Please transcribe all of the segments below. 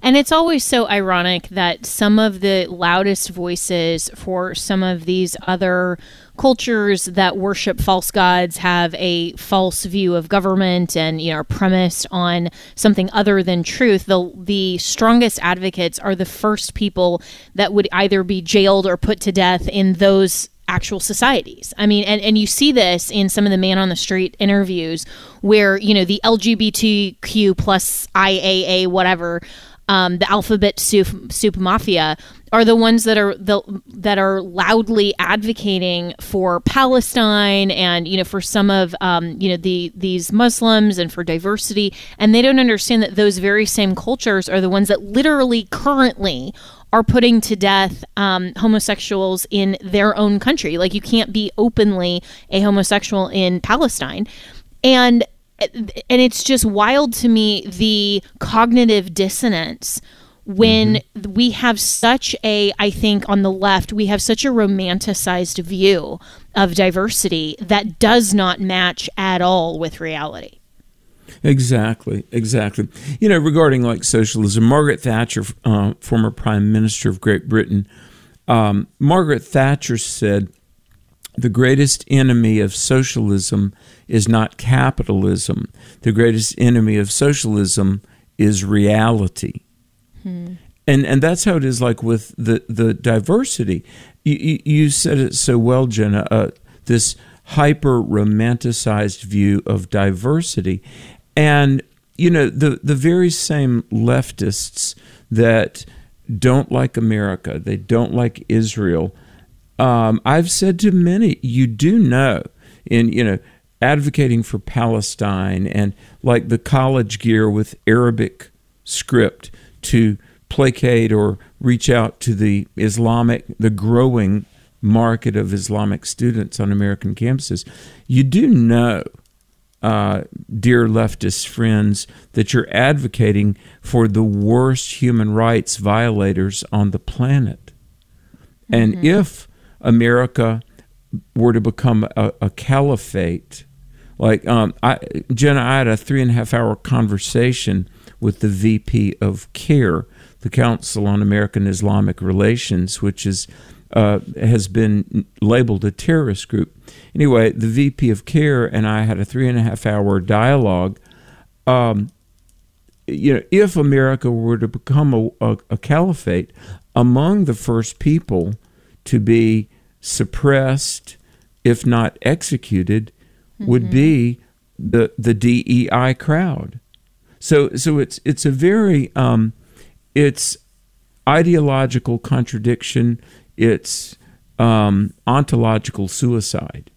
And it's always so ironic that some of the loudest voices for some of these other cultures that worship false gods have a false view of government and, are premised on something other than truth. The strongest advocates are the first people that would either be jailed or put to death in those actual societies. I mean, and you see this in some of the man on the street interviews where, the LGBTQ plus IAA, whatever, the alphabet soup mafia are the ones that are loudly advocating for Palestine and, for some of, these Muslims and for diversity. And they don't understand that those very same cultures are the ones that literally currently are putting to death homosexuals in their own country. Like, you can't be openly a homosexual in Palestine. And it's just wild to me, the cognitive dissonance when we have I think on the left, we have such a romanticized view of diversity that does not match at all with reality. Exactly. Regarding like socialism, Margaret Thatcher, former Prime Minister of Great Britain, Margaret Thatcher said, "The greatest enemy of socialism is not capitalism. The greatest enemy of socialism is reality." And that's how it is like with the diversity. You said it so well, Jenna, this hyper-romanticized view of diversity. And, the very same leftists that don't like America, they don't like Israel, I've said to many, you do know, in, advocating for Palestine and like the college gear with Arabic script to placate or reach out to the growing market of Islamic students on American campuses, you do know, dear leftist friends, that you're advocating for the worst human rights violators on the planet. And if America were to become a caliphate, like Jenna, I had a 3.5-hour conversation with the VP of CARE, the Council on American Islamic Relations, which has been labeled a terrorist group. Anyway, the VP of CARE and I had a 3.5-hour dialogue. If America were to become a caliphate, among the first people to be suppressed, if not executed, would be the DEI crowd. So it's a very it's ideological contradiction. It's ontological suicide.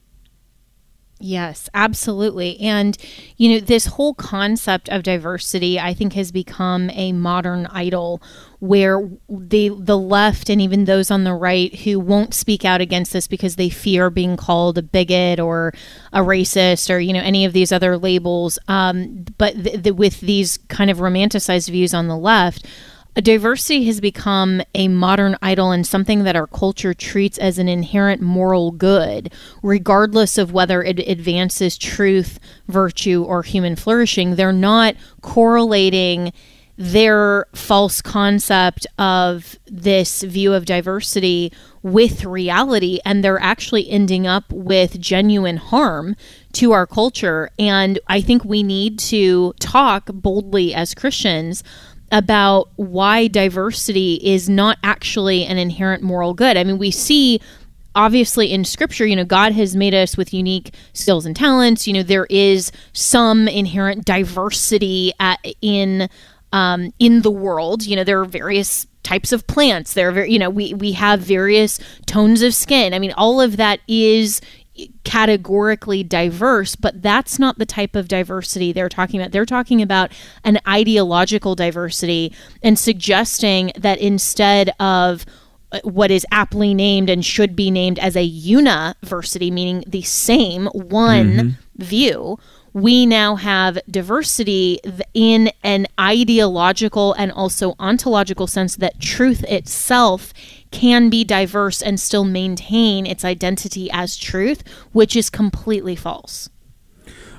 Yes, absolutely. And, this whole concept of diversity, I think, has become a modern idol where the left and even those on the right who won't speak out against this because they fear being called a bigot or a racist or, any of these other labels. But with these kind of romanticized views on the left, diversity has become a modern idol and something that our culture treats as an inherent moral good, regardless of whether it advances truth, virtue, or human flourishing. They're not correlating their false concept of this view of diversity with reality, and they're actually ending up with genuine harm to our culture. And I think we need to talk boldly as Christians about why diversity is not actually an inherent moral good. I mean, we see obviously in Scripture, God has made us with unique skills and talents. There is some inherent diversity in the world. There are various types of plants. There are we have various tones of skin. I mean, all of that is categorically diverse, but that's not the type of diversity they're talking about. They're talking about an ideological diversity and suggesting that instead of what is aptly named and should be named as a university, meaning the same one view, we now have diversity in an ideological and also ontological sense that truth itself can be diverse and still maintain its identity as truth, which is completely false.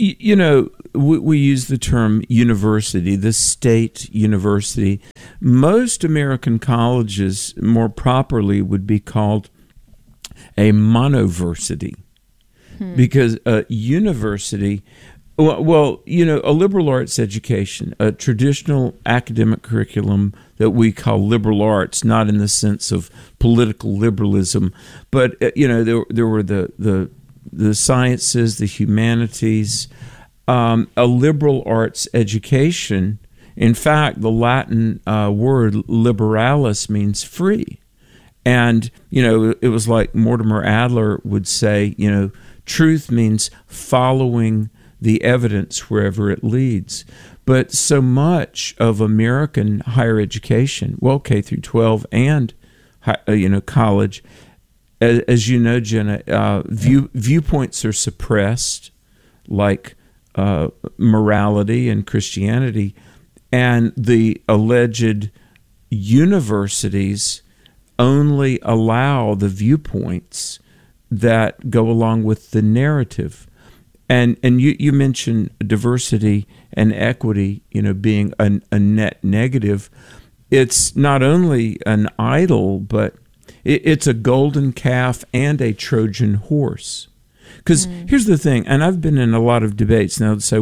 We use the term university, the state university. Most American colleges, more properly, would be called a monoversity, because a university, a liberal arts education, a traditional academic curriculum that we call liberal arts, not in the sense of political liberalism, but there were the sciences, the humanities, a liberal arts education. In fact, the Latin word liberalis means free. And, it was like Mortimer Adler would say, truth means following the evidence wherever it leads. But so much of American higher education, K through 12 and, college, as you know, Jenna, viewpoints are suppressed, like morality and Christianity, and the alleged universities only allow the viewpoints that go along with the narrative. And you mentioned diversity and equity, being a net negative. It's not only an idol, but it's a golden calf and a Trojan horse. Because here's the thing, and I've been in a lot of debates now that say,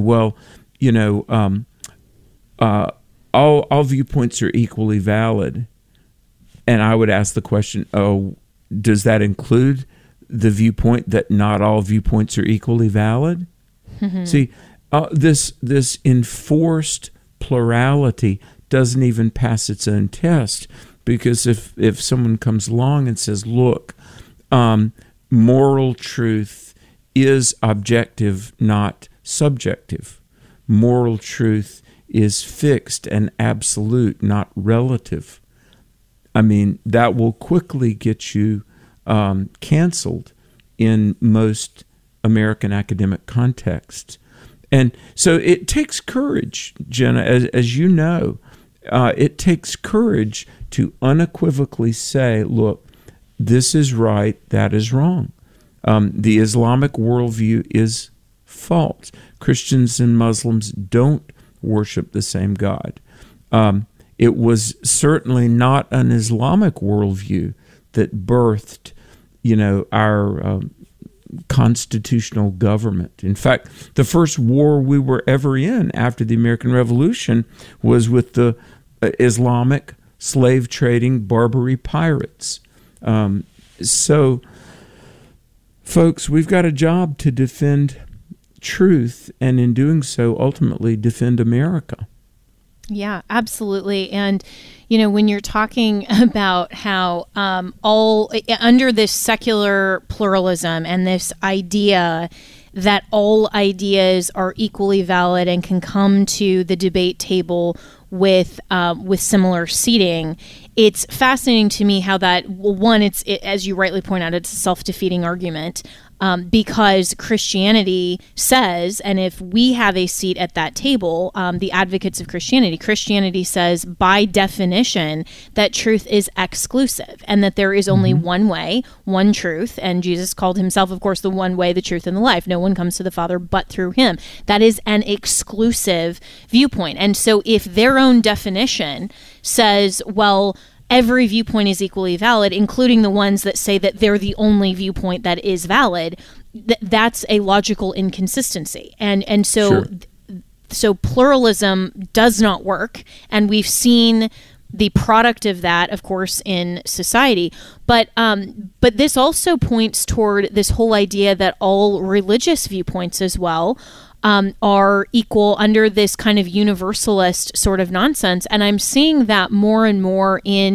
all viewpoints are equally valid. And I would ask the question, does that include the viewpoint that not all viewpoints are equally valid? Mm-hmm. See, this enforced plurality doesn't even pass its own test, because if someone comes along and says, look, moral truth is objective, not subjective. Moral truth is fixed and absolute, not relative. I mean, that will quickly get you canceled in most American academic contexts. And so it takes courage, Jenna, as you know, it takes courage to unequivocally say, look, this is right, that is wrong. The Islamic worldview is false. Christians and Muslims don't worship the same God. It was certainly not an Islamic worldview that birthed, our constitutional government. In fact, the first war we were ever in after the American Revolution was with the Islamic slave trading Barbary pirates. So, folks, we've got a job to defend truth, and in doing so, ultimately defend America. Yeah, absolutely. And, when you're talking about how all under this secular pluralism and this idea that all ideas are equally valid and can come to the debate table with similar seating, it's fascinating to me how that, one, it's as you rightly point out, it's a self-defeating argument. Because Christianity says, and if we have a seat at that table, the advocates of Christianity says by definition that truth is exclusive and that there is only one way, one truth. And Jesus called himself, of course, the one way, the truth, and the life. No one comes to the Father but through him. That is an exclusive viewpoint. And so if their own definition says, well, every viewpoint is equally valid, including the ones that say that they're the only viewpoint that is valid, that's a logical inconsistency. And so, sure. So pluralism does not work, and we've seen the product of that, of course, in society. But this also points toward this whole idea that all religious viewpoints as well are equal under this kind of universalist sort of nonsense. And I'm seeing that more and more in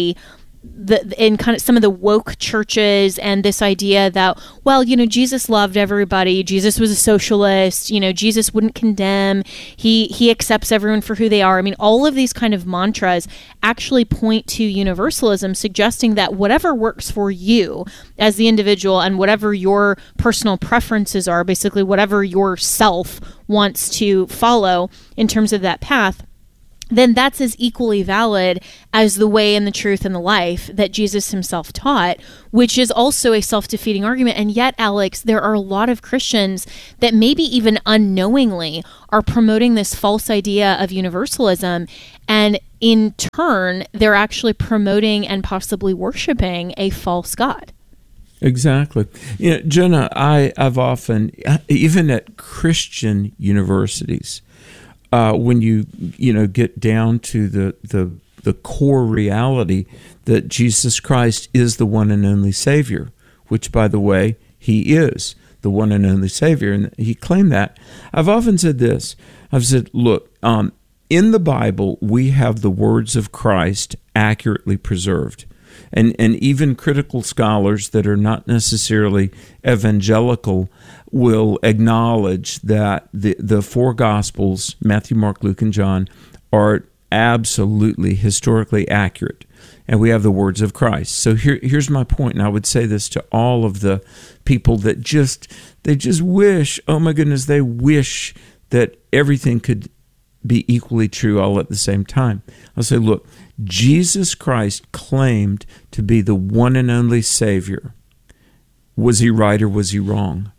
in kind of some of the woke churches, and this idea that, well, Jesus loved everybody. Jesus was a socialist. Jesus wouldn't condemn. He accepts everyone for who they are. I mean, all of these kind of mantras actually point to universalism, suggesting that whatever works for you as the individual and whatever your personal preferences are, basically whatever your self wants to follow in terms of that path, then that's as equally valid as the way and the truth and the life that Jesus himself taught, which is also a self-defeating argument. And yet, Alex, there are a lot of Christians that maybe even unknowingly are promoting this false idea of universalism, and in turn, they're actually promoting and possibly worshiping a false God. Exactly. Jenna, I've often, even at Christian universities, when you get down to the core reality that Jesus Christ is the one and only Savior, which, by the way, he is the one and only Savior, and he claimed that. I've often said this. I've said, look, in the Bible, we have the words of Christ accurately preserved. And even critical scholars that are not necessarily evangelical will acknowledge that the four Gospels, Matthew, Mark, Luke, and John, are absolutely historically accurate. And we have the words of Christ. So here's my point, and I would say this to all of the people that they just wish, oh my goodness, they wish that everything could be equally true all at the same time. I'll say, look, Jesus Christ claimed to be the one and only Savior. Was he right or was he wrong?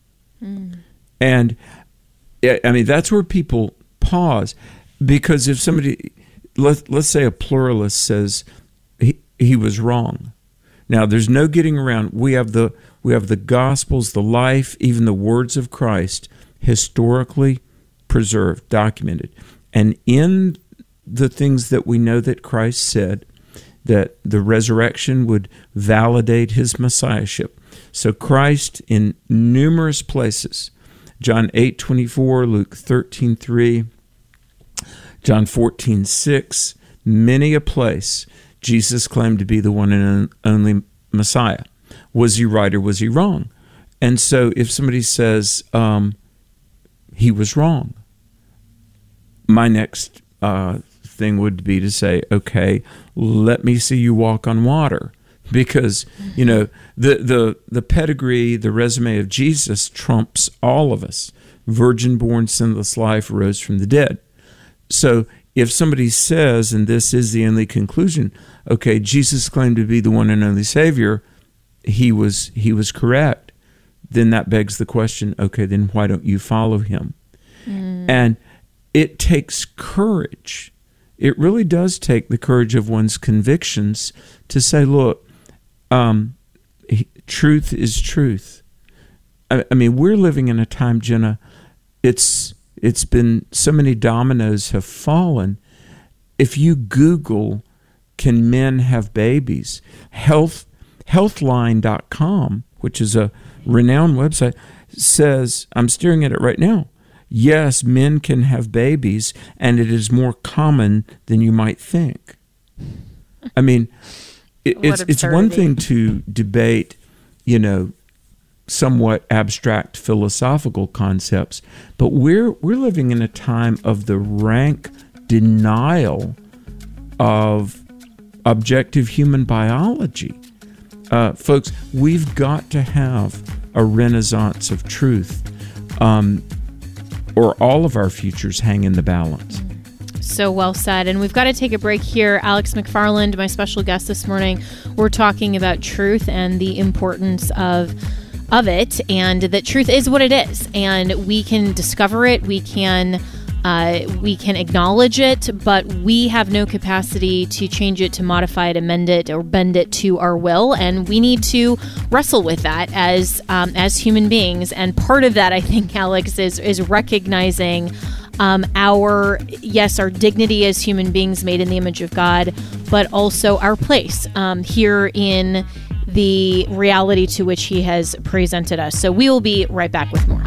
And I mean, that's where people pause, because if somebody, let's say a pluralist says he was wrong. Now, there's no getting around. We have the Gospels, the life, even the words of Christ, historically preserved, documented. And in the things that we know that Christ said, that the resurrection would validate his messiahship. So Christ, in numerous places, John 8:24, Luke 13:3, John 14:6, many a place, Jesus claimed to be the one and only Messiah. Was he right or was he wrong? And so if somebody says he was wrong, my next thing would be to say, okay, let me see you walk on water, because the pedigree, the resume of Jesus trumps all of us. Virgin born, sinless life, rose from the dead. So if somebody says, and this is the only conclusion, okay, Jesus claimed to be the one and only Savior, he was correct, then that begs the question, okay, then why don't you follow him? And it takes courage. It really does take the courage of one's convictions to say, look, truth is truth. I mean, we're living in a time, Jenna, it's been, so many dominoes have fallen. If you Google, can men have babies? Healthline.com, which is a renowned website, says, I'm staring at it right now, yes, men can have babies, and it is more common than you might think. I mean, it's one thing to debate, somewhat abstract philosophical concepts, but we're living in a time of the rank denial of objective human biology. Folks, we've got to have a renaissance of truth, or all of our futures hang in the balance. So well said. And we've got to take a break here. Alex McFarland, my special guest this morning, we're talking about truth and the importance of it, and that truth is what it is, and we can discover it, we can acknowledge it, but we have no capacity to change it, to modify it, amend it, or bend it to our will, and we need to wrestle with that as human beings. And part of that, I think, Alex, is recognizing our dignity as human beings made in the image of God, but also our place here in the reality to which he has presented us. So we will be right back with more.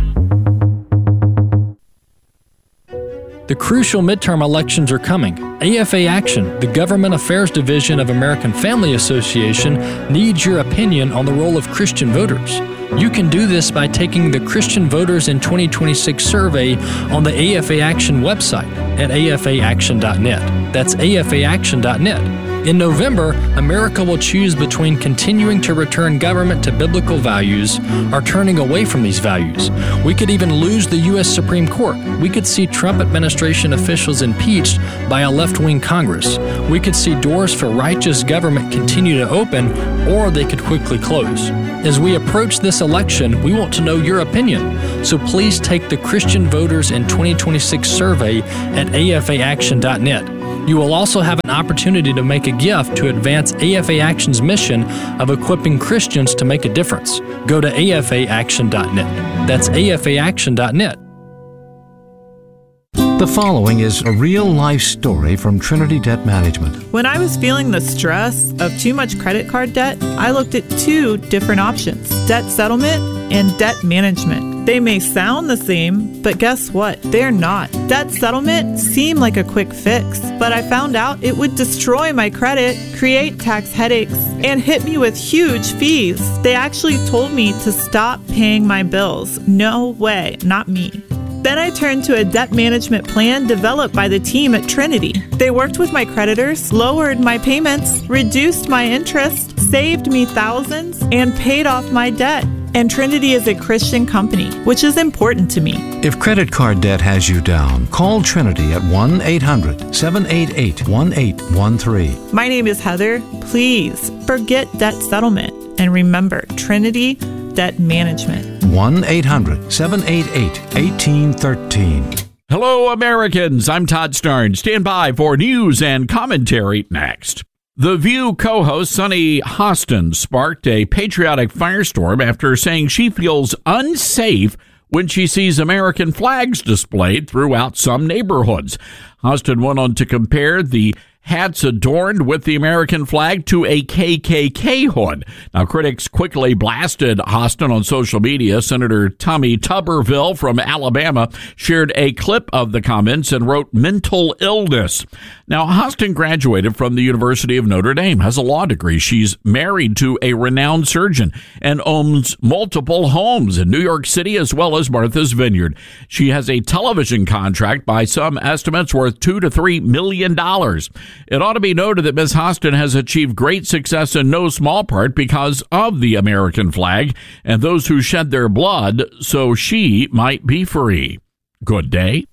The crucial midterm elections are coming. AFA Action, the Government Affairs Division of American Family Association, needs your opinion on the role of Christian voters. You can do this by taking the Christian Voters in 2026 survey on the AFA Action website at afaaction.net. That's afaaction.net. In November, America will choose between continuing to return government to biblical values or turning away from these values. We could even lose the U.S. Supreme Court. We could see Trump administration officials impeached by a left-wing Congress. We could see doors for righteous government continue to open, or they could quickly close. As we approach this election, we want to know your opinion. So please take the Christian Voters in 2026 survey at afaaction.net. You will also have an opportunity to make a gift to advance AFA Action's mission of equipping Christians to make a difference. Go to afaaction.net. That's afaaction.net. The following is a real-life story from Trinity Debt Management. When I was feeling the stress of too much credit card debt, I looked at two different options: debt settlement and debt management. They may sound the same, but guess what? They're not. Debt settlement seemed like a quick fix, but I found out it would destroy my credit, create tax headaches, and hit me with huge fees. They actually told me to stop paying my bills. No way, not me. Then I turned to a debt management plan developed by the team at Trinity. They worked with my creditors, lowered my payments, reduced my interest, saved me thousands, and paid off my debt. And Trinity is a Christian company, which is important to me. If credit card debt has you down, call Trinity at 1-800-788-1813. My name is Heather. Please forget debt settlement and remember Trinity Debt Management. 1-800-788-1813. Hello, Americans. I'm Todd Starnes. Stand by for news and commentary next. The View co-host Sunny Hostin sparked a patriotic firestorm after saying she feels unsafe when she sees American flags displayed throughout some neighborhoods. Hostin went on to compare the hats adorned with the American flag to a KKK hood. Now, critics quickly blasted Hostin on social media. Senator Tommy Tuberville from Alabama shared a clip of the comments and wrote mental illness. Now, Hostin graduated from the University of Notre Dame, has a law degree. She's married to a renowned surgeon and owns multiple homes in New York City as well as Martha's Vineyard. She has a television contract by some estimates worth $2 to $3 million. It ought to be noted that Ms. Hostin has achieved great success in no small part because of the American flag and those who shed their blood so she might be free. Good day.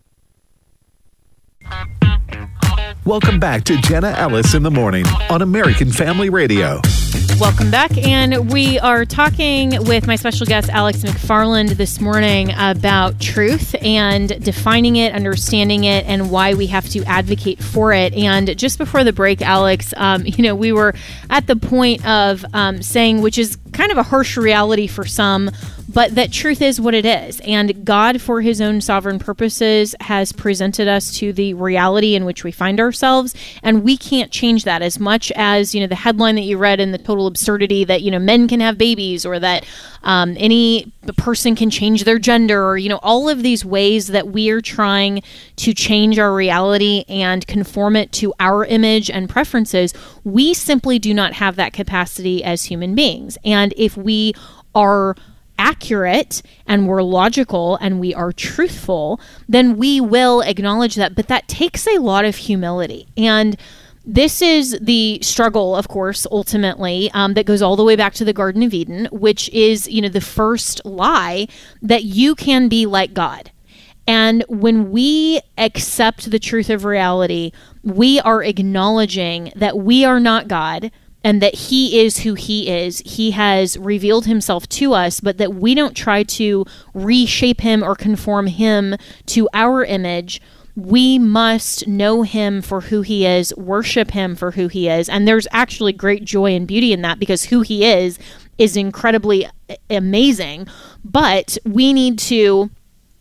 Welcome back to Jenna Ellis in the Morning on American Family Radio. Welcome back, and we are talking with my special guest, Alex McFarland, this morning about truth and defining it, understanding it, and why we have to advocate for it. And just before the break, Alex, we were at the point of saying, which is kind of a harsh reality for some, but that truth is what it is. And God, for his own sovereign purposes, has presented us to the reality in which we find ourselves. And we can't change that, as much as, the headline that you read and the total absurdity that, men can have babies, or that any person can change their gender, or, all of these ways that we are trying to change our reality and conform it to our image and preferences. We simply do not have that capacity as human beings. And if we are accurate and we're logical and we are truthful, then we will acknowledge that. But that takes a lot of humility. And this is the struggle, of course, ultimately, that goes all the way back to the Garden of Eden, which is, the first lie that you can be like God. And when we accept the truth of reality, we are acknowledging that we are not God, and that he is who he is. He has revealed himself to us, but that we don't try to reshape him or conform him to our image. We must know him for who he is, worship him for who he is. And there's actually great joy and beauty in that, because who he is incredibly amazing. But we need to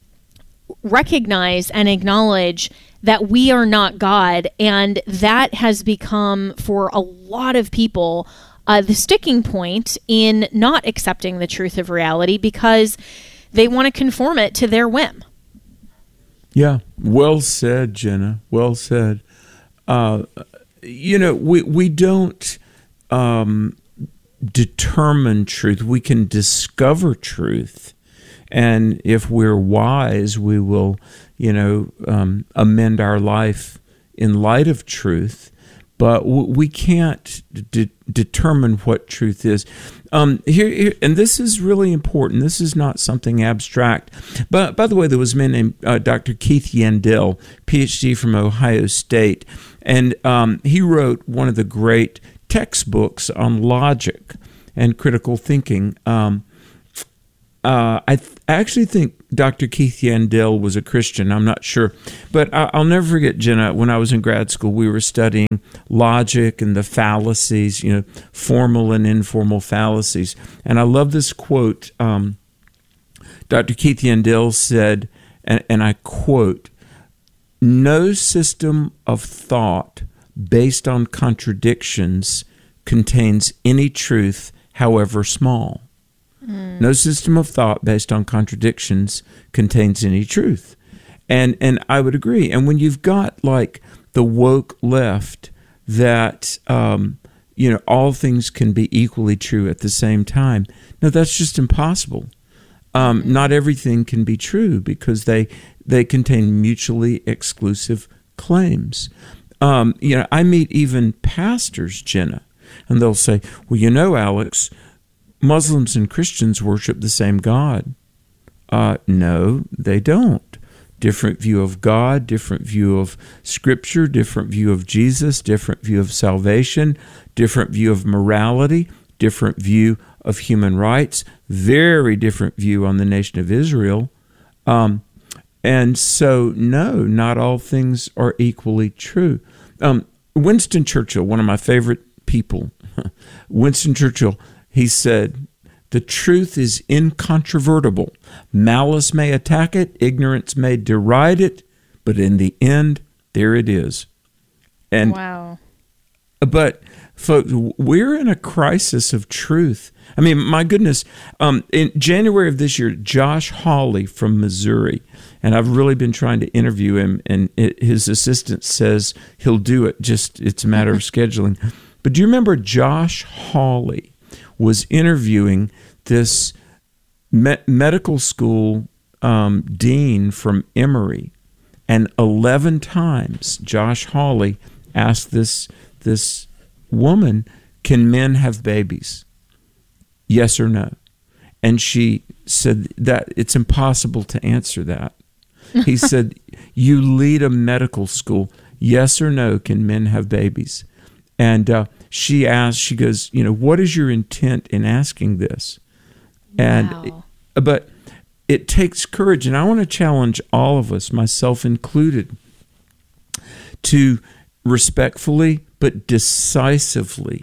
recognize and acknowledge that we are not God, and that has become, for a lot of people, the sticking point in not accepting the truth of reality, because they want to conform it to their whim. Yeah, well said, Jenna. Well said. We don't determine truth. We can discover truth. And if we're wise, we will, amend our life in light of truth. but we can't determine what truth is. Here, and this is really important. This is not something abstract. But by the way, there was a man named Dr. Keith Yandell, PhD from Ohio State, and he wrote one of the great textbooks on logic and critical thinking. I actually think Dr. Keith Yandell was a Christian. I'm not sure. But I'll never forget, Jenna, when I was in grad school, we were studying logic and the fallacies, formal and informal fallacies. And I love this quote. Dr. Keith Yandell said, and I quote, "No system of thought based on contradictions contains any truth, however small." No system of thought based on contradictions contains any truth. And I would agree. And when you've got like the woke left that, all things can be equally true at the same time, no, that's just impossible. Not everything can be true because they contain mutually exclusive claims. I meet even pastors, Jenna, and they'll say, well, Alex, Muslims and Christians worship the same God. No, they don't. Different view of God, different view of Scripture, different view of Jesus, different view of salvation, different view of morality, different view of human rights, very different view on the nation of Israel. And so, no, not all things are equally true. Winston Churchill, one of my favorite people, Winston Churchill, he said, "The truth is incontrovertible. Malice may attack it, ignorance may deride it, but in the end, there it is." And wow. But folks, we're in a crisis of truth. I mean, my goodness, in January of this year, Josh Hawley from Missouri, and I've really been trying to interview him, and his assistant says he'll do it, it's a matter of scheduling. But do you remember Josh Hawley was interviewing this medical school dean from Emory, and 11 times Josh Hawley asked this woman, "Can men have babies? Yes or no?" And she said that it's impossible to answer that. He said, "You lead a medical school. Yes or no, can men have babies?" And she goes, "What is your intent in asking this?" And wow. But it takes courage, and I want to challenge all of us, myself included, to respectfully but decisively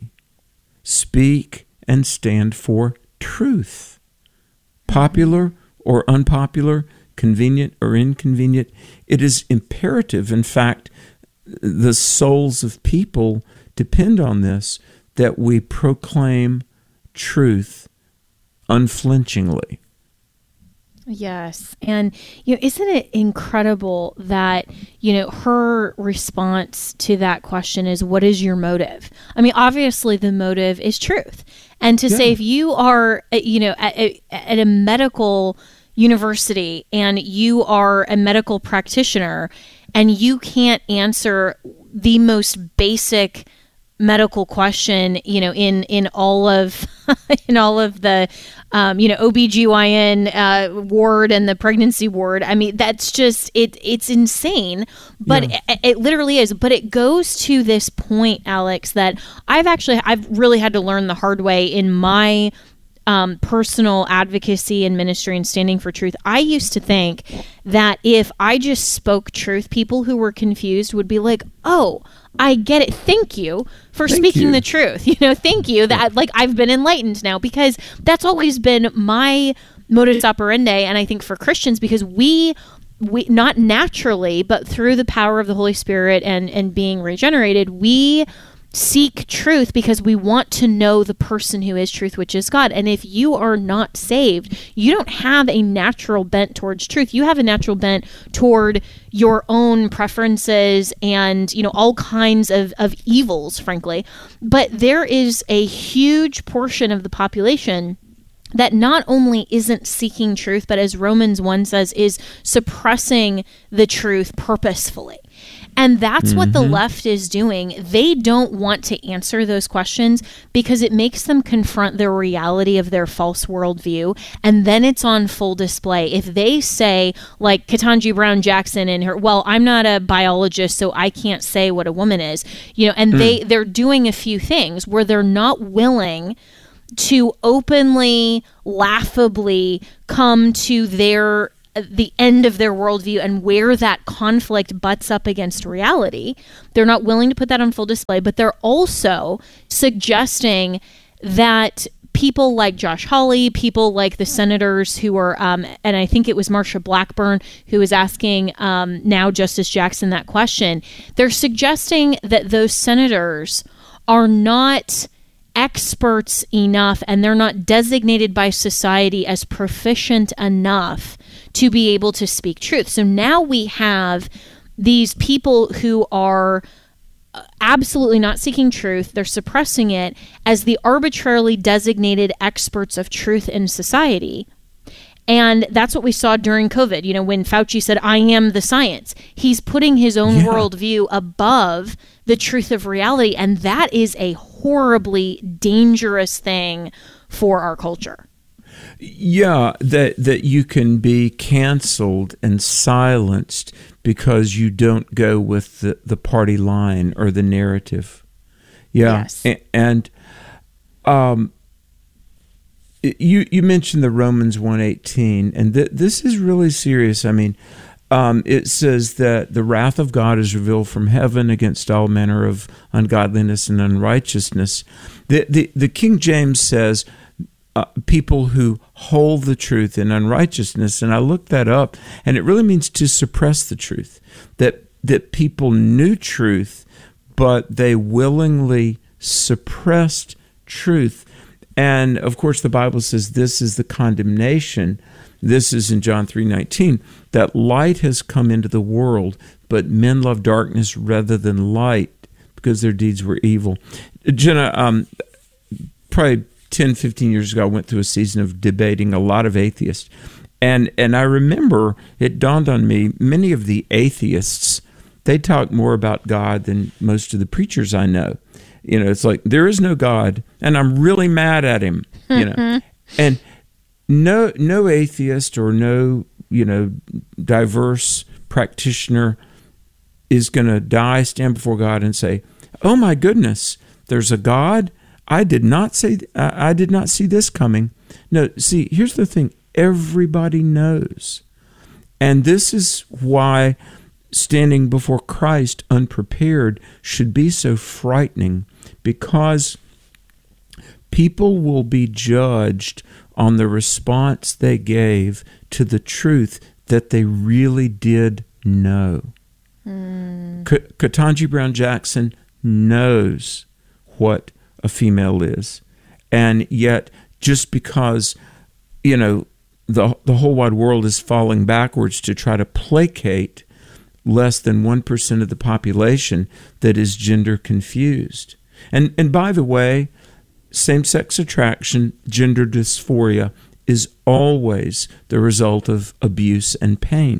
speak and stand for truth. Popular or unpopular, convenient or inconvenient, it is imperative. In fact, the souls of people depend on this, that we proclaim truth unflinchingly. Yes. And, isn't it incredible that, her response to that question is, what is your motive? I mean, obviously the motive is truth. And to say, if you are, at a medical university and you are a medical practitioner and you can't answer the most basic medical question, in all of the OBGYN ward and the pregnancy ward. I mean, that's just it's insane, but it literally is. But it goes to this point, Alex, that I've really had to learn the hard way in my personal advocacy and ministry and standing for truth. I used to think that if I just spoke truth, people who were confused would be like, "Oh, I get it. Thank you for speaking the truth. Thank you that I've been enlightened now," because that's always been my modus operandi. And I think for Christians, because we not naturally, but through the power of the Holy Spirit and being regenerated, we seek truth because we want to know the person who is truth, which is God. And if you are not saved, you don't have a natural bent towards truth. You have a natural bent toward your own preferences and, all kinds of evils, frankly. But there is a huge portion of the population that not only isn't seeking truth, but as Romans 1 says, is suppressing the truth purposefully. And that's what the left is doing. They don't want to answer those questions because it makes them confront the reality of their false worldview. And then it's on full display. If they say, like Ketanji Brown Jackson and her, well, I'm not a biologist, so I can't say what a woman is, and they're doing a few things where they're not willing to openly, laughably come to the end of their worldview and where that conflict butts up against reality. They're not willing to put that on full display, but they're also suggesting that people like Josh Hawley, people like the senators who are, and I think it was Marsha Blackburn who was asking now Justice Jackson that question, they're suggesting that those senators are not experts enough and they're not designated by society as proficient enough to be able to speak truth. So now we have these people who are absolutely not seeking truth. They're suppressing it as the arbitrarily designated experts of truth in society. And that's what we saw during COVID. When Fauci said, I am the science, he's putting his own worldview above the truth of reality. And that is a horribly dangerous thing for our culture. Yeah, that you can be canceled and silenced because you don't go with the party line or the narrative. Yeah, yes. And you mentioned the Romans 1:18, and this is really serious. I mean, it says that the wrath of God is revealed from heaven against all manner of ungodliness and unrighteousness. The King James says people who hold the truth in unrighteousness, and I looked that up, and it really means to suppress the truth. That people knew truth, but they willingly suppressed truth. And of course, the Bible says this is the condemnation. This is in John 3:19, that light has come into the world, but men love darkness rather than light because their deeds were evil. Jenna, probably 10, 15 years ago, I went through a season of debating a lot of atheists. And I remember it dawned on me, many of the atheists, they talk more about God than most of the preachers I know. It's like, there is no God, and I'm really mad at him, And no atheist or no, diverse practitioner is going to stand before God and say, oh my goodness, there's a God? I did not see this coming. No, see, here's the thing. Everybody knows. And this is why standing before Christ unprepared should be so frightening, because people will be judged on the response they gave to the truth that they really did know. Ketanji Brown Jackson knows what a female is, and yet just because the whole wide world is falling backwards to try to placate less than 1% of the population that is gender confused. And by the way, same-sex attraction, gender dysphoria, is always the result of abuse and pain.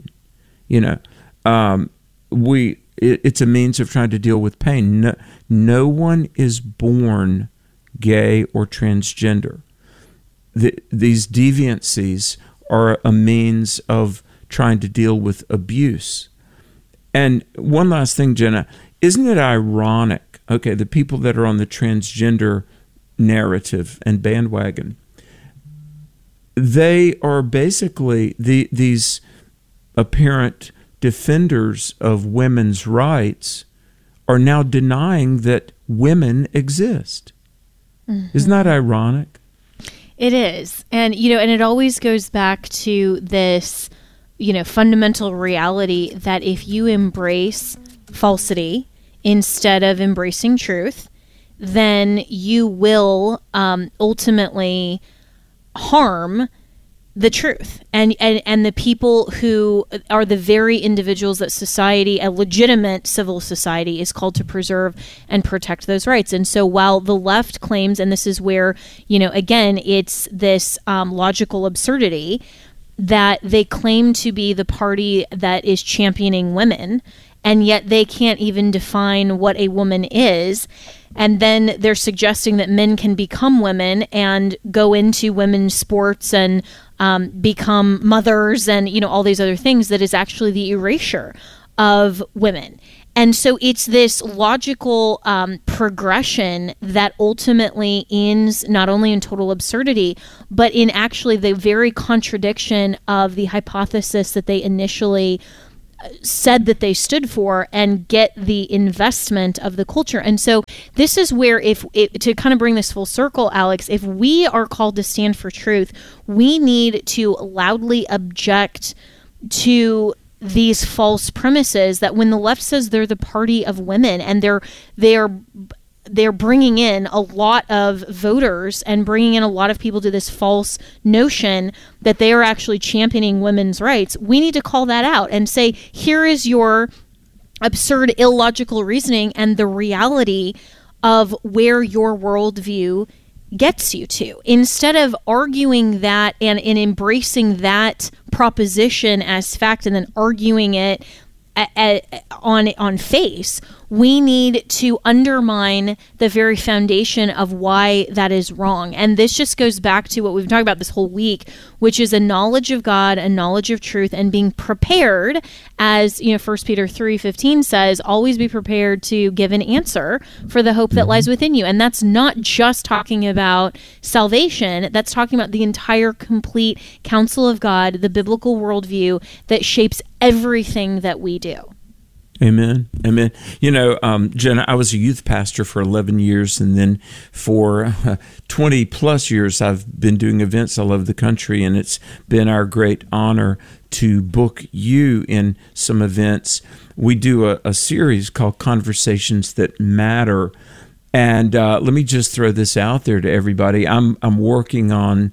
It's a means of trying to deal with pain. No one is born gay or transgender. These deviancies are a means of trying to deal with abuse. And one last thing, Jenna, isn't it ironic, the people that are on the transgender narrative and bandwagon, they are basically these apparent defenders of women's rights are now denying that women exist. Mm-hmm. Isn't that ironic? It is. And, and it always goes back to this, fundamental reality that if you embrace falsity instead of embracing truth, then you will ultimately harm the truth and the people who are the very individuals that society, a legitimate civil society, is called to preserve and protect those rights. And so while the left claims, and this is where, again, it's this logical absurdity that they claim to be the party that is championing women, and yet they can't even define what a woman is. And then they're suggesting that men can become women and go into women's sports and become mothers and, all these other things that is actually the erasure of women. And so it's this logical progression that ultimately ends not only in total absurdity, but in actually the very contradiction of the hypothesis that they initially said that they stood for and get the investment of the culture. And so this is where, to kind of bring this full circle, Alex, if we are called to stand for truth, we need to loudly object to these false premises that when the left says they're the party of women and they're bringing in a lot of voters and bringing in a lot of people to this false notion that they are actually championing women's rights, we need to call that out and say, here is your absurd, illogical reasoning and the reality of where your worldview gets you to. Instead of arguing that and embracing that proposition as fact and then arguing it on face, we need to undermine the very foundation of why that is wrong. And this just goes back to what we've talked about this whole week, which is a knowledge of God, a knowledge of truth, and being prepared, as 1 Peter 3:15 says, always be prepared to give an answer for the hope that lies within you. And that's not just talking about salvation, that's talking about the entire complete counsel of God, the biblical worldview that shapes everything that we do. Amen. Amen. Jenna, I was a youth pastor for 11 years, and then for 20 plus years, I've been doing events all over the country, and it's been our great honor to book you in some events. We do a series called Conversations That Matter. And let me just throw this out there to everybody. I'm working on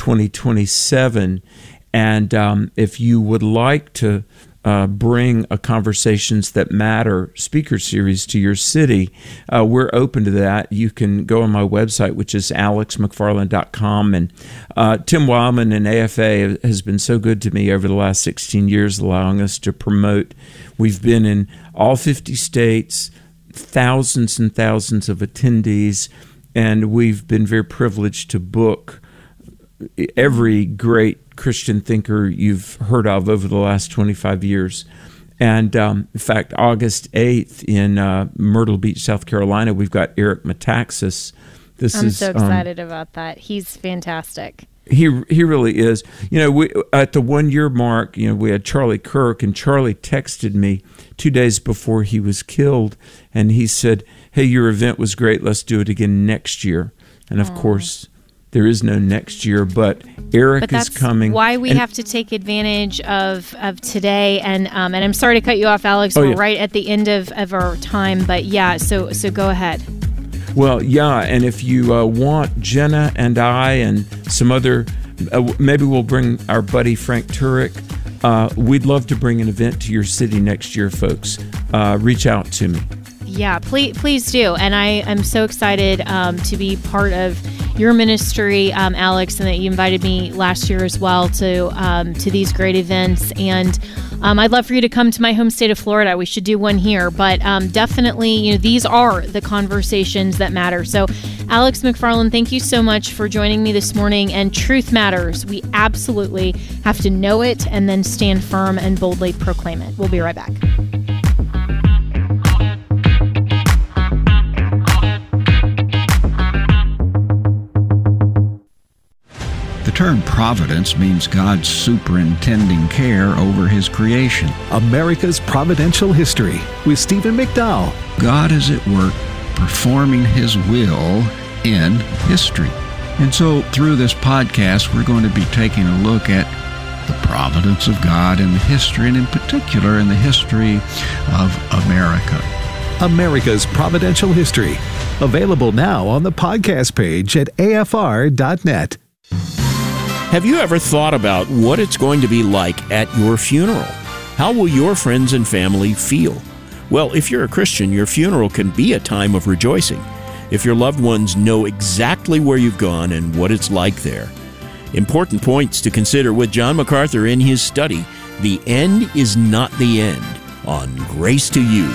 2027, and if you would like to bring a Conversations That Matter speaker series to your city, we're open to that. You can go on my website, which is alexmcfarland.com. And Tim Wildman and AFA has been so good to me over the last 16 years, allowing us to promote. We've been in all 50 states, thousands and thousands of attendees, and we've been very privileged to book every great Christian thinker you've heard of over the last 25 years. And in fact, August 8th in Myrtle Beach, South Carolina, we've got Eric Metaxas. I'm so excited about that. He's fantastic. He really is. We at the 1 year mark, we had Charlie Kirk, and Charlie texted me 2 days before he was killed, and he said, "Hey, your event was great. Let's do it again next year." And of course, there is no next year, but Eric is coming. Why we have to take advantage of today. And I'm sorry to cut you off, Alex. We're right at the end of our time, but so go ahead. Well, yeah, and if you want Jenna and I and some other, maybe we'll bring our buddy Frank Turek. We'd love to bring an event to your city next year, folks. Reach out to me. Yeah, please do. And I am so excited to be part of your ministry, Alex, and that you invited me last year as well to these great events. And I'd love for you to come to my home state of Florida. We should do one here. But definitely, these are the conversations that matter. So, Alex McFarland, thank you so much for joining me this morning. And truth matters. We absolutely have to know it and then stand firm and boldly proclaim it. We'll be right back. The term providence means God's superintending care over His creation. America's Providential History with Stephen McDowell. God is at work performing His will in history. And so through this podcast, we're going to be taking a look at the providence of God in the history, and in particular in the history of America. America's Providential History. Available now on the podcast page at afr.net. Have you ever thought about what it's going to be like at your funeral? How will your friends and family feel? Well, if you're a Christian, your funeral can be a time of rejoicing if your loved ones know exactly where you've gone and what it's like there. Important points to consider with John MacArthur in his study, The End is Not the End, on Grace to You.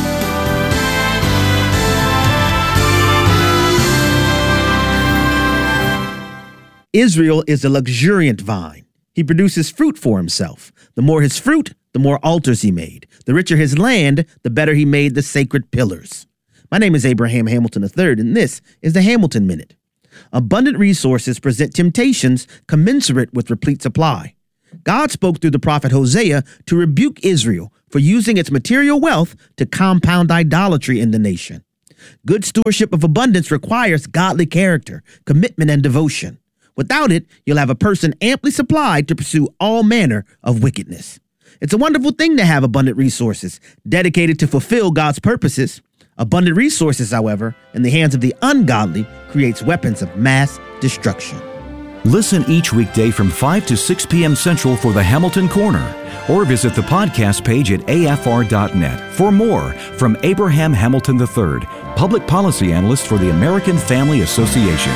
Israel is a luxuriant vine. He produces fruit for himself. The more his fruit, the more altars he made. The richer his land, the better he made the sacred pillars. My name is Abraham Hamilton III, and this is the Hamilton Minute. Abundant resources present temptations commensurate with replete supply. God spoke through the prophet Hosea to rebuke Israel for using its material wealth to compound idolatry in the nation. Good stewardship of abundance requires godly character, commitment, and devotion. Without it, you'll have a person amply supplied to pursue all manner of wickedness. It's a wonderful thing to have abundant resources dedicated to fulfill God's purposes. Abundant resources, however, in the hands of the ungodly creates weapons of mass destruction. Listen each weekday from 5 to 6 p.m. Central for the Hamilton Corner, or visit the podcast page at afr.net for more from Abraham Hamilton III, Public Policy Analyst for the American Family Association.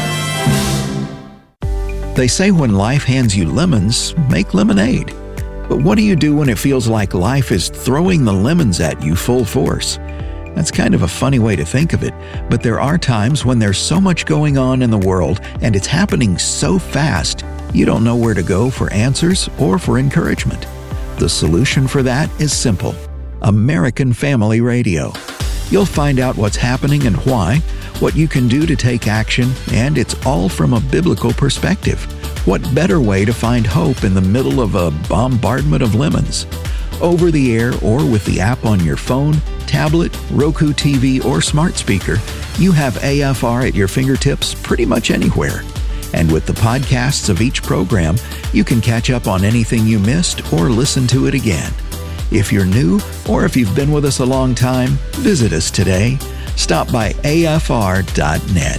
They say when life hands you lemons, make lemonade. But what do you do when it feels like life is throwing the lemons at you full force? That's kind of a funny way to think of it, but there are times when there's so much going on in the world and it's happening so fast, you don't know where to go for answers or for encouragement. The solution for that is simple: American Family Radio. You'll find out what's happening and why, what you can do to take action, and it's all from a biblical perspective. What better way to find hope in the middle of a bombardment of lemons? Over the air or with the app on your phone, tablet, Roku TV, or smart speaker, you have AFR at your fingertips pretty much anywhere. And with the podcasts of each program, you can catch up on anything you missed or listen to it again. If you're new or if you've been with us a long time, visit us today. Stop by afr.net.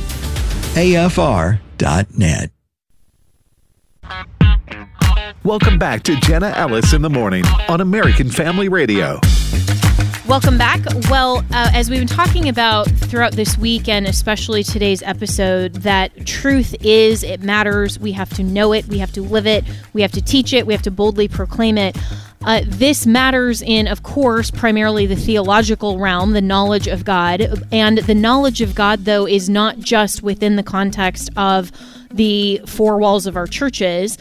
afr.net. Welcome back to Jenna Ellis in the Morning on American Family Radio. Welcome back. Well, as we've been talking about throughout this week and especially today's episode, that truth is, it matters. We have to know it. We have to live it. We have to teach it. We have to boldly proclaim it. This matters in, of course, primarily the theological realm, the knowledge of God. And the knowledge of God, though, is not just within the context of the four walls of our churches.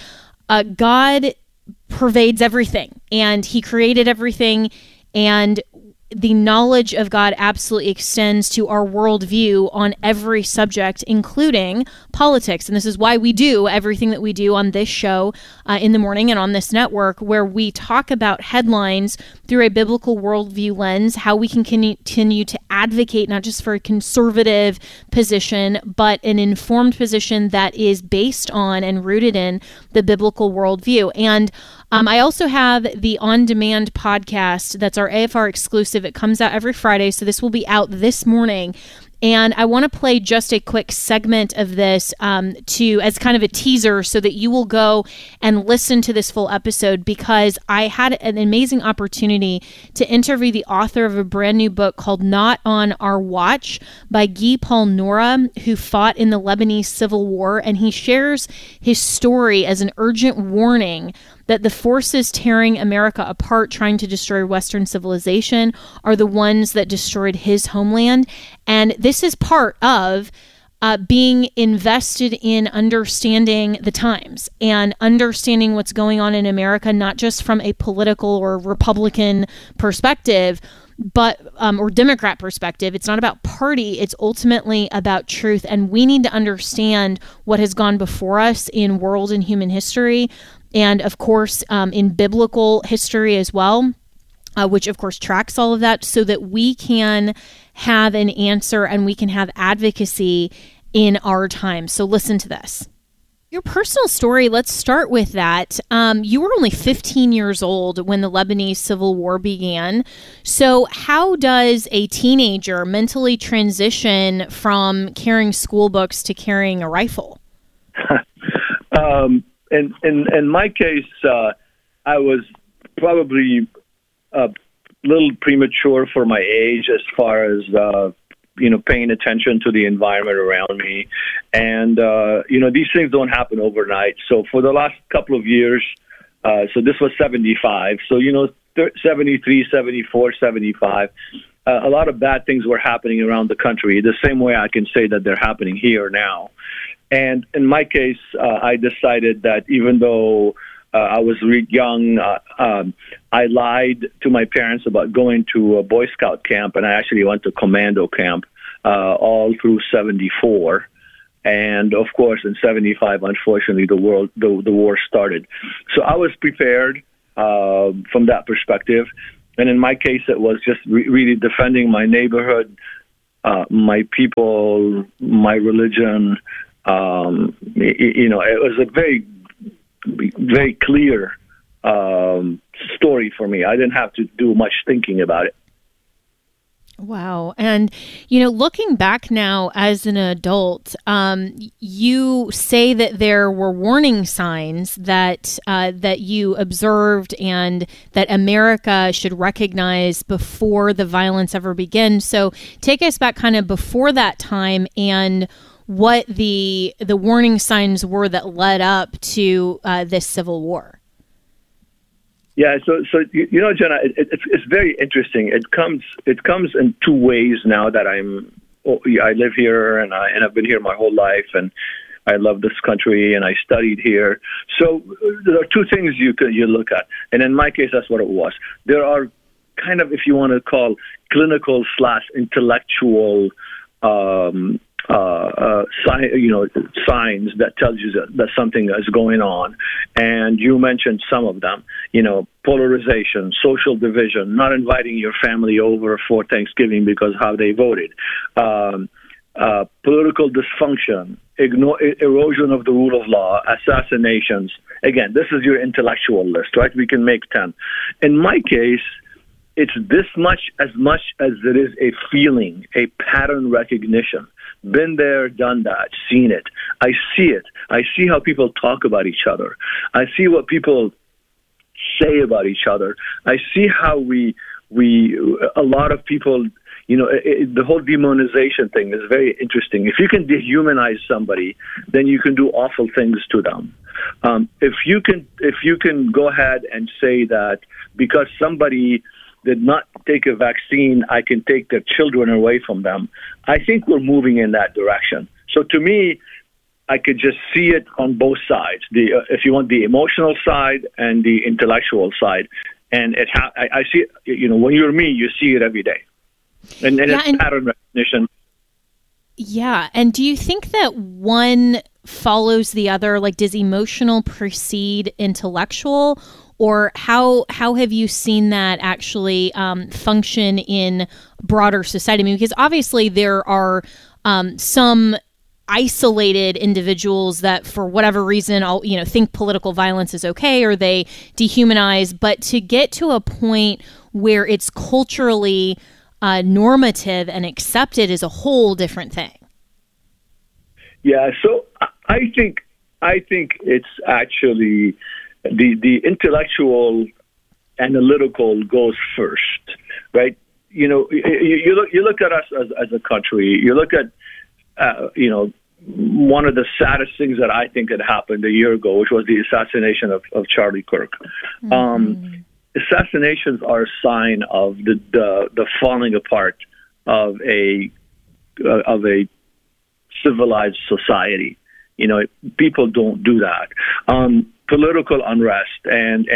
God pervades everything, and He created everything, and the knowledge of God absolutely extends to our worldview on every subject, including politics. And this is why we do everything that we do on this show in the morning and on this network, where we talk about headlines through a biblical worldview lens, how we can continue to advocate not just for a conservative position, but an informed position that is based on and rooted in the biblical worldview. And I also have the on-demand podcast that's our AFR exclusive. It comes out every Friday, so this will be out this morning. And I want to play just a quick segment of this as kind of a teaser so that you will go and listen to this full episode, because I had an amazing opportunity to interview the author of a brand new book called Not on Our Watch by Guy Paul Nora, who fought in the Lebanese Civil War. And he shares his story as an urgent warning that the forces tearing America apart, trying to destroy Western civilization, are the ones that destroyed his homeland. And this is part of being invested in understanding the times and understanding what's going on in America, not just from a political or Republican perspective, but or Democrat perspective. It's not about party. It's ultimately about truth. And we need to understand what has gone before us in world and human history, and of course in biblical history as well, which of course tracks all of that, so that we can have an answer and we can have advocacy in our time. So listen to this. Your personal story, let's start with that. You were only 15 years old when the Lebanese Civil War began. So how does a teenager mentally transition from carrying school books to carrying a rifle? In my case, I was probably a little premature for my age as far as paying attention to the environment around me. And, these things don't happen overnight. So for the last couple of years, so this was 75. So, 73, 74, 75. A lot of bad things were happening around the country, the same way I can say that they're happening here now. And in my case, I decided that even though I was young, I lied to my parents about going to a Boy Scout camp, and I actually went to commando camp all through 74. And of course, in 75, unfortunately, the war started. So I was prepared from that perspective. And in my case, it was just really defending my neighborhood, my people, my religion. It was a very, very clear story for me. I didn't have to do much thinking about it. Wow. And, looking back now as an adult, you say that there were warning signs that you observed and that America should recognize before the violence ever begins. So take us back kind of before that time and what the warning signs were that led up to this civil war. Yeah, so Jenna, it's very interesting. It comes in two ways now that I live here and I've been here my whole life, and I love this country and I studied here. So there are two things you look at, and in my case, that's what it was. There are kind of, if you want to call, clinical/intellectual signs that tells you that something is going on. And you mentioned some of them, polarization, social division, not inviting your family over for Thanksgiving because how they voted, political dysfunction, erosion of the rule of law, assassinations. Again, this is your intellectual list, right? We can make 10. In my case, it's this much as it is a feeling, a pattern recognition. Been there, done that, seen it. I see it. I see how people talk about each other. I see what people say about each other. I see how a lot of people, the whole demonization thing is very interesting. If you can dehumanize somebody, then you can do awful things to them. If you can go ahead and say that because somebody did not take a vaccine, I can take their children away from them, I think we're moving in that direction. So to me, I could just see it on both sides, if you want, the emotional side and the intellectual side. And I see it, when you're me, you see it every day. And it's pattern recognition. Yeah. And do you think that one follows the other? Like, does emotional precede intellectual? Or how have you seen that actually function in broader society? I mean, because obviously there are some isolated individuals that, for whatever reason, think political violence is okay, or they dehumanize. But to get to a point where it's culturally normative and accepted is a whole different thing. Yeah. So I think it's actually. The intellectual, analytical goes first, right? You look at us as a country. You look at, one of the saddest things that I think had happened a year ago, which was the assassination of Charlie Kirk. Mm-hmm. Assassinations are a sign of the falling apart of a civilized society. People don't do that. Political unrest and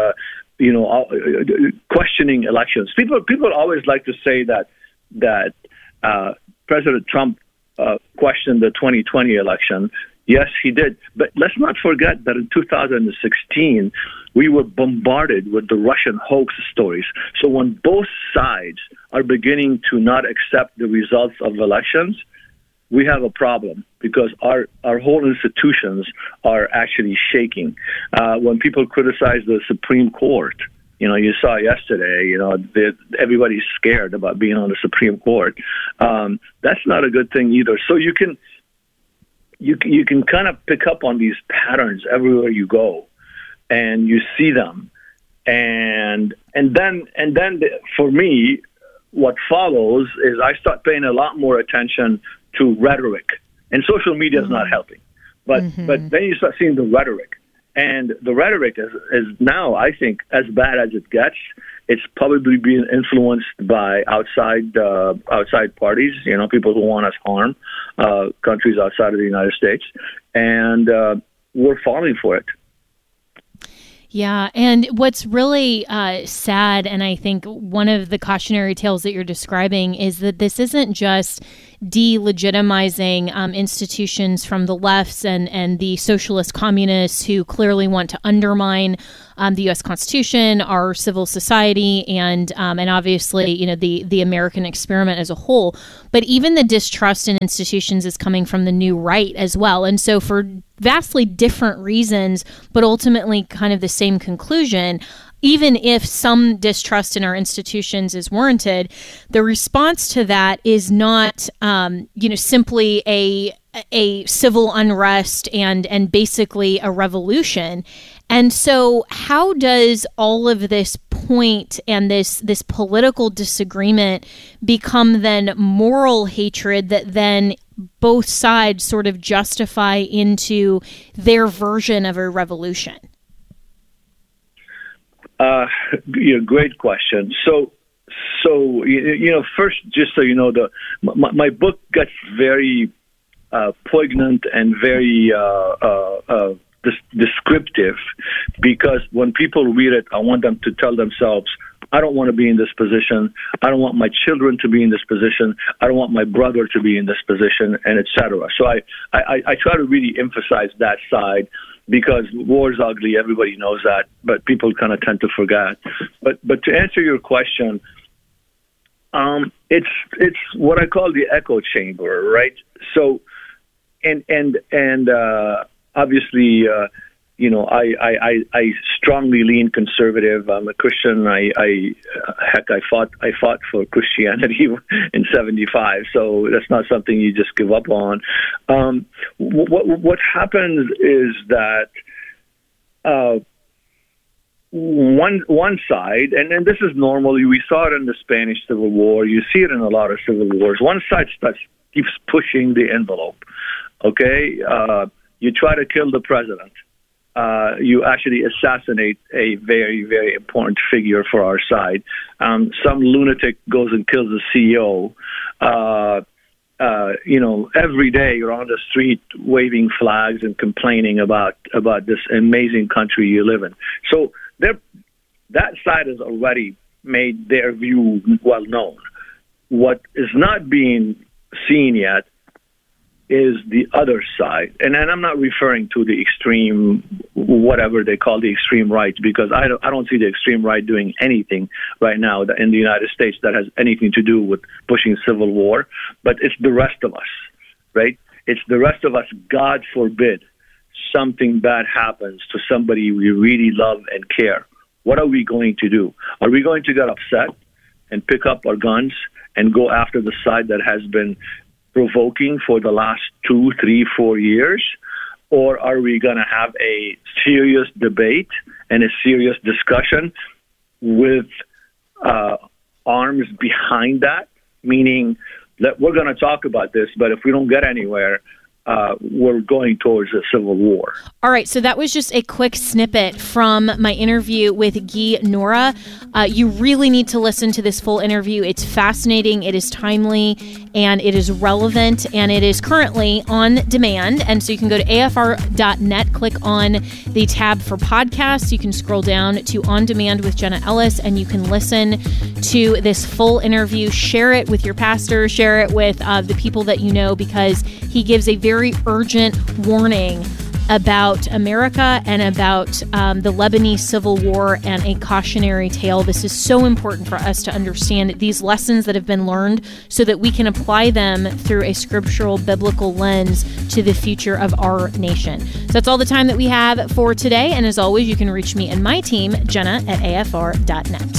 questioning elections. People always like to say that President Trump questioned the 2020 election. Yes, he did. But let's not forget that in 2016, we were bombarded with the Russian hoax stories. So when both sides are beginning to not accept the results of elections, we have a problem because our whole institutions are actually shaking. When people criticize the Supreme Court, you saw yesterday, everybody's scared about being on the Supreme Court. That's not a good thing either. So you can kind of pick up on these patterns everywhere you go, and you see them, and then for me, what follows is I start paying a lot more attention to rhetoric, and social media is not helping. But then you start seeing the rhetoric, And the rhetoric is now, I think, as bad as it gets. It's probably being influenced by outside parties, people who want us harm, countries outside of the United States, and we're falling for it. Yeah, and what's really sad, and I think one of the cautionary tales that you're describing, is that this isn't just delegitimizing institutions from the lefts and the socialist communists who clearly want to undermine the U.S. Constitution, our civil society, and obviously, the American experiment as a whole. But even the distrust in institutions is coming from the new right as well. And so for vastly different reasons, but ultimately kind of the same conclusion, even if some distrust in our institutions is warranted, the response to that is not, simply a civil unrest and basically a revolution. And so how does all of this point and this political disagreement become then moral hatred that then both sides sort of justify into their version of a revolution? Great question. So first, just so you know, my book gets very poignant and very descriptive, because when people read it, I want them to tell themselves, I don't want to be in this position. I don't want my children to be in this position. I don't want my brother to be in this position, and et cetera. So I try to really emphasize that side, because war is ugly. Everybody knows that, but people kind of tend to forget. But to answer your question, it's what I call the echo chamber, right? So, and obviously, I strongly lean conservative. I'm a Christian. I fought for Christianity in '75. So that's not something you just give up on. What happens is that one side, and this is normal. We saw it in the Spanish Civil War. You see it in a lot of civil wars. One side keeps pushing the envelope. Okay, you try to kill the president. You actually assassinate a very, very important figure for our side. Some lunatic goes and kills the CEO. Every day you're on the street waving flags and complaining about this amazing country you live in. So that side has already made their view well known. What is not being seen yet is the other side. And I'm not referring to the extreme, whatever they call the extreme right, because I don't see the extreme right doing anything right now in the United States that has anything to do with pushing civil war. But it's the rest of us, right? It's the rest of us. God forbid something bad happens to somebody we really love and care. What are we going to do? Are we going to get upset and pick up our guns and go after the side that has been provoking for the last 2, 3, 4 years? Or are we going to have a serious debate and a serious discussion with arms behind that? Meaning that we're going to talk about this, but if we don't get anywhere, we're going towards a civil war. All right, so that was just a quick snippet from my interview with Guy Nora. You really need to listen to this full interview. It's fascinating, it is timely, and it is relevant, and it is currently on demand. And so you can go to afr.net, click on the tab for podcasts. You can scroll down to On Demand with Jenna Ellis, and you can listen to this full interview. Share it with your pastor, share it with the people that you know, because he gives a very urgent warning about America and about the Lebanese civil war, and a cautionary tale. This is so important for us to understand these lessons that have been learned so that we can apply them through a scriptural biblical lens to the future of our nation. So that's all the time that we have for today. And as always, you can reach me and my team, Jenna, at afr.net.